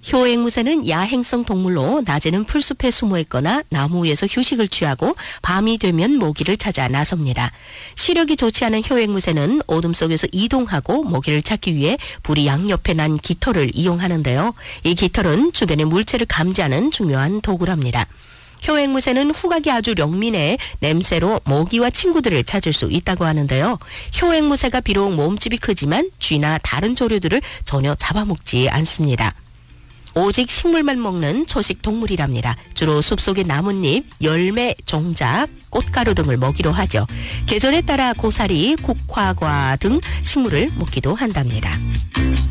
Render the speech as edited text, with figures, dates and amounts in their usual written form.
효앵무새는 야행성 동물로 낮에는 풀숲에 숨어 있거나 나무 위에서 휴식을 취하고 밤이 되면 모기를 찾아 나섭니다. 시력이 좋지 않은 효앵무새는 어둠 속에서 이동하고 모기를 찾기 위해 불이 양옆에 난 깃털을 이용하는데요. 이 깃털은 주변의 물체를 감지하는 중요한 도구랍니다. 효앵무새는 후각이 아주靈敏해 냄새로 모기와 친구들을 찾을 수 있다고 하는데요. 효앵무새가 비록 몸집이 크지만 쥐나 다른 조류들을 전혀 잡아먹지 않습니다. 오직 식물만 먹는 초식 동물이랍니다. 주로 숲속의 나뭇잎, 열매, 종작, 꽃가루 등을 먹이로 하죠. 계절에 따라 고사리, 국화과 등 식물을 먹기도 한답니다.